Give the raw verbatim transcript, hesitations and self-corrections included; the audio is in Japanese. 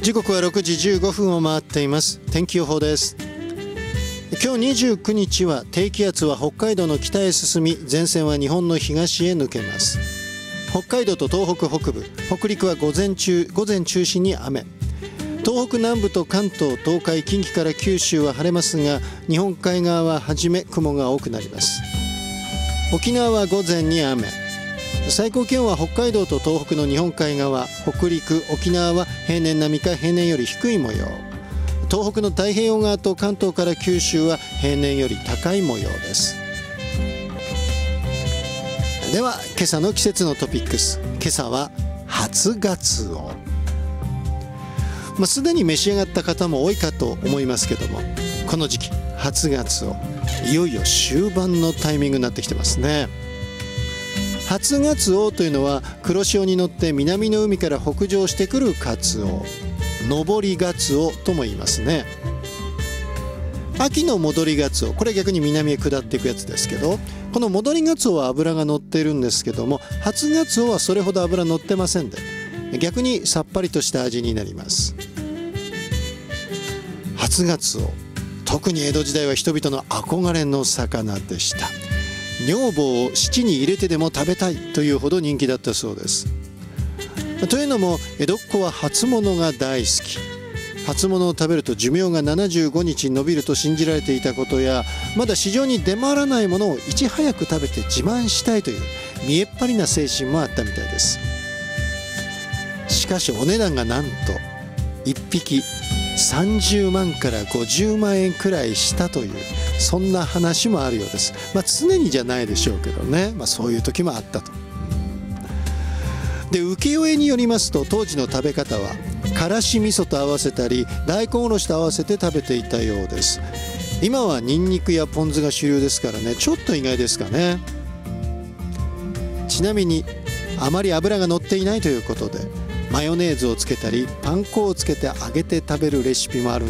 時刻はろくじじゅうごふんを回っています。天気予報です。今日にじゅうくにちは低気圧は北海道の北へ進み、前線は日本の東へ抜けます。北海道と東北北部、北陸は午前中午前中心に雨。東北南部と関東、東海、近畿から九州は晴れますが、日本海側ははじめ雲が多くなります。沖縄は午前に雨。最高気温は北海道と東北の日本海側、北陸、沖縄は平年並みか平年より低い模様。東北の太平洋側と関東から九州は平年より高い模様です。では今朝の季節のトピックス。今朝は初ガツオ。まあ、すでに召し上がった方も多いかと思いますけども、この時期初ガツオ、いよいよ終盤のタイミングになってきてますね。初ガツオというのは黒潮に乗って南の海から北上してくるカツオ、上りガツオとも言いますね。秋の戻りガツオ、これ逆に南へ下っていくやつですけど、この戻りガツオは脂が乗っているんですけども、初ガツオはそれほど脂乗ってませんで、逆にさっぱりとした味になります。初ガツオ、特に江戸時代は人々の憧れの魚でした。女房を七に入れてでも食べたいというほど人気だったそうです。というのも江戸っ子は初物が大好き。初物を食べると寿命がななじゅうごにち延びると信じられていたことや、まだ市場に出回らないものをいち早く食べて自慢したいという見えっ張りな精神もあったみたいです。しかしお値段がなんといっぴきさんじゅうまんからごじゅうまんえんくらいしたという、そんな話もあるようです。まあ常にじゃないでしょうけどね、まあ、そういう時もあったと。で浮世絵によりますと、当時の食べ方はからし味噌と合わせたり大根おろしと合わせて食べていたようです。今はニンニクやポン酢が主流ですからね、ちょっと意外ですかね。ちなみにあまり油が乗っていないということで、マヨネーズをつけたりパン粉をつけて揚げて食べるレシピもあるん